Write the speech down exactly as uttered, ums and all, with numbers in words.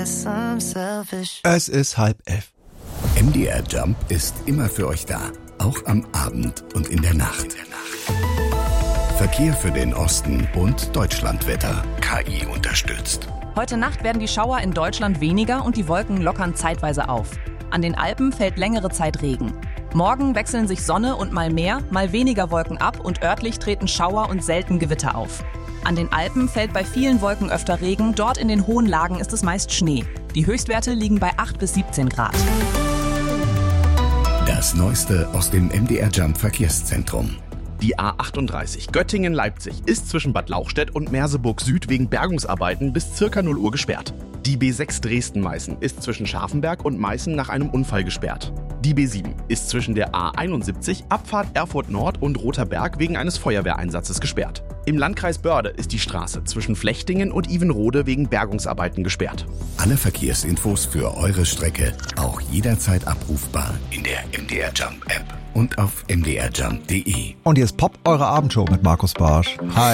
guess I'm selfish. Es ist halb elf. M D R Jump ist immer für euch da, auch am Abend und in der Nacht. Verkehr für den Osten und Deutschlandwetter. K I unterstützt. Heute Nacht werden die Schauer in Deutschland weniger und die Wolken lockern zeitweise auf. An den Alpen fällt längere Zeit Regen. Morgen wechseln sich Sonne und mal mehr, mal weniger Wolken ab und örtlich treten Schauer und selten Gewitter auf. An den Alpen fällt bei vielen Wolken öfter Regen, dort in den hohen Lagen ist es meist Schnee. Die Höchstwerte liegen bei acht bis siebzehn Grad. Das Neueste aus dem M D R Jump Verkehrszentrum. Die A achtunddreißig Göttingen-Leipzig ist zwischen Bad Lauchstädt und Merseburg Süd wegen Bergungsarbeiten bis circa null Uhr gesperrt. Die B sechs Dresden-Meißen ist zwischen Scharfenberg und Meißen nach einem Unfall gesperrt. Die B sieben ist zwischen der A einundsiebzig Abfahrt Erfurt Nord und Roter Berg wegen eines Feuerwehreinsatzes gesperrt. Im Landkreis Börde ist die Straße zwischen Flechtingen und Ivenrode wegen Bergungsarbeiten gesperrt. Alle Verkehrsinfos für eure Strecke auch jederzeit abrufbar in der M D R Jump App und auf m d r jump punkt d e. Und hier ist Pop, eure Abendshow mit Markus Barsch. Hi.